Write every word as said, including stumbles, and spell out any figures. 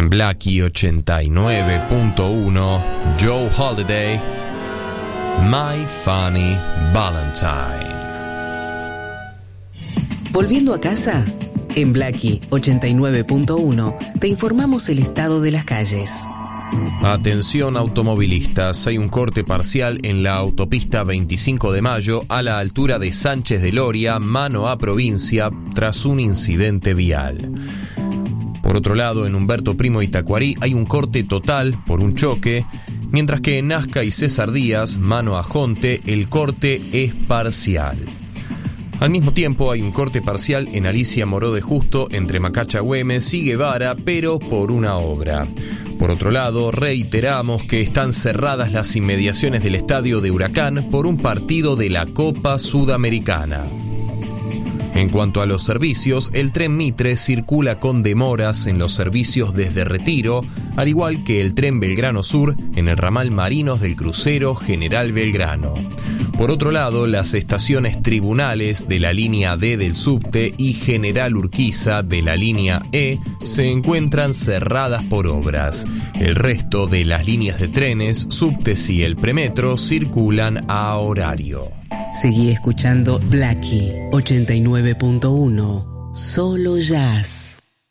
En Blackie ochenta y nueve punto uno, Joe Holiday, My Funny Valentine. Volviendo a casa, en Blackie ochenta y nueve punto uno te informamos el estado de las calles. Atención automovilistas, hay un corte parcial en la autopista veinticinco de mayo a la altura de Sánchez de Loria, mano a provincia, tras un incidente vial. Por otro lado, en Humberto Primo y Tacuarí hay un corte total por un choque, mientras que en Nazca y César Díaz, mano a Jonte, el corte es parcial. Al mismo tiempo hay un corte parcial en Alicia Moró de Justo entre Macacha Güemes y Guevara, pero por una obra. Por otro lado, reiteramos que están cerradas las inmediaciones del estadio de Huracán por un partido de la Copa Sudamericana. En cuanto a los servicios, el tren Mitre circula con demoras en los servicios desde Retiro, al igual que el tren Belgrano Sur en el ramal Marinos del crucero General Belgrano. Por otro lado, las estaciones Tribunales de la línea D del subte y General Urquiza de la línea E se encuentran cerradas por obras. El resto de las líneas de trenes, subtes y el premetro circulan a horario. Seguí escuchando Blackie ochenta y nueve punto uno, solo jazz.